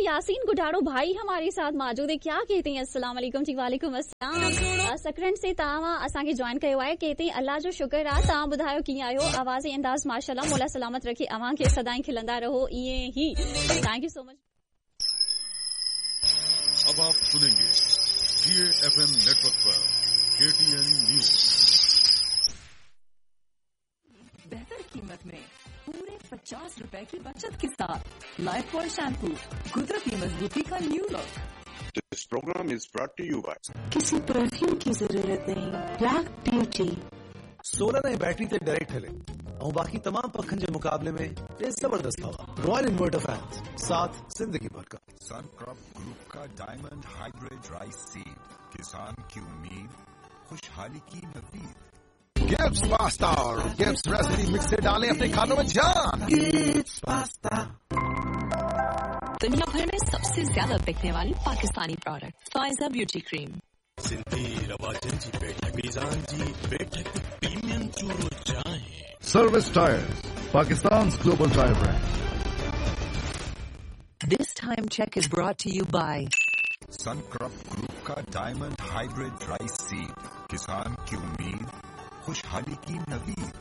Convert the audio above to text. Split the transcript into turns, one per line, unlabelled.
یاسین گڈاڑو بھائی ہمارے ساتھ موجود ہے. کیا کہتے ہیں؟ السلام علیکم جی. وعلیکم السلام. سکرن سے تاواں اساں کے جوائن کयो ہے. کہتے ہیں اللہ جو شکر ہے. تاں بدھاؤ کیاں آیو؟ آواز انداز ماشاءاللہ مولا سلامت رکھے اواں کے سدائیں کھلندا رہو یہ ہی. تھینک یو سو مچ.
اب آپ سنیں گے GAFM نیٹورک پر KTN نیوز.
بہتر قیمت میں پورے 50 روپے کی بچت کے ساتھ لائف بوائے شیمپو قدرتی مضبوطی کا new look.
This program is brought to you by
کسی پرفیوم کی ضرورت نہیں. بلیک بیوٹی
سولر ऐं बैटरी ते डायरेक्ट हले ऐं बाक़ी तमाम पखनि जे मुक़ाबले में ये जबरदस्त हवा. रॉयल इन्वर्टर फैंस साथ जिंदगी भर का.
सनक्रॉप ग्रुप का डायमंड हाइब्रिड राइस सीड, किसान की उम्मीद, खुशहाली की नवीद. गिब्स पास्ता और गिब्स रेसिपी मिक्स से डालें अपने खानों में जान. Gibbs pasta.
दुनिया भर में सबसे ज्यादा बिकने वाली Pakistani product Pfizer beauty cream.
Service tyres, पाकिस्तान's global tire brand.
This time check is brought to you by
Suncorp group का डायमंड हाइब्रिड राइस सीड, किसान की उम्मीद, खुशहाली की नवीद.